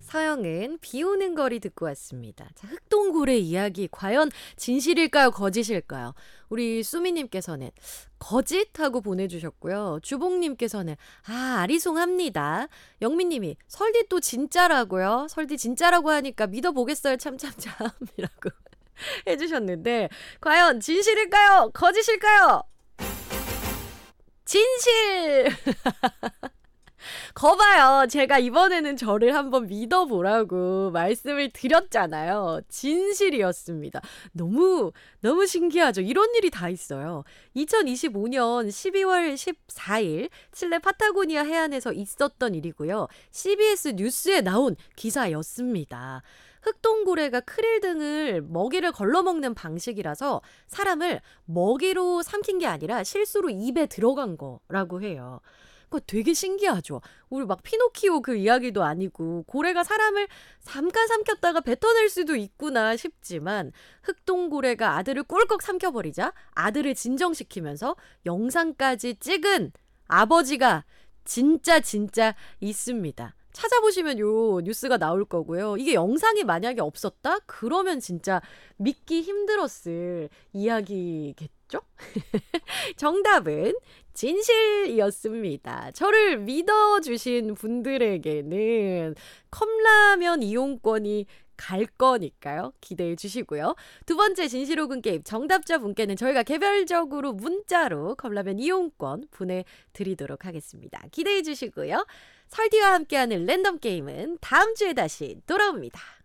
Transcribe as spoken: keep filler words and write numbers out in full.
서영은 비 오는 거리 듣고 왔습니다. 자, 흑동고래 이야기 과연 진실일까요? 거짓일까요? 우리 수미님께서는 거짓 하고 보내주셨고요. 주봉님께서는 아 아리송합니다. 영민님이 설디 또 진짜라고요. 설디 진짜라고 하니까 믿어보겠어요. 참참참이라고 해주셨는데 과연 진실일까요? 거짓일까요? 진실! 거봐요. 제가 이번에는 저를 한번 믿어보라고 말씀을 드렸잖아요. 진실이었습니다. 너무 너무 신기하죠. 이런 일이 다 있어요. 이천이십오년 십이월 십사일 칠레 파타고니아 해안에서 있었던 일이고요. 씨비에스 뉴스에 나온 기사였습니다. 흑동고래가 크릴 등을 먹이를 걸러먹는 방식이라서 사람을 먹이로 삼킨 게 아니라 실수로 입에 들어간 거라고 해요. 그거 되게 신기하죠. 우리 막 피노키오 그 이야기도 아니고 고래가 사람을 잠깐 삼켰다가 뱉어낼 수도 있구나 싶지만 흑동고래가 아들을 꿀꺽 삼켜버리자 아들을 진정시키면서 영상까지 찍은 아버지가 진짜 진짜 있습니다. 찾아보시면 요 뉴스가 나올 거고요. 이게 영상이 만약에 없었다? 그러면 진짜 믿기 힘들었을 이야기겠죠? 정답은 진실이었습니다. 저를 믿어주신 분들에게는 컵라면 이용권이 갈 거니까요. 기대해 주시고요. 두 번째 진실 혹은 게임 정답자 분께는 저희가 개별적으로 문자로 컵라면 이용권 보내드리도록 하겠습니다. 기대해 주시고요. 설디와 함께하는 랜덤 게임은 다음 주에 다시 돌아옵니다.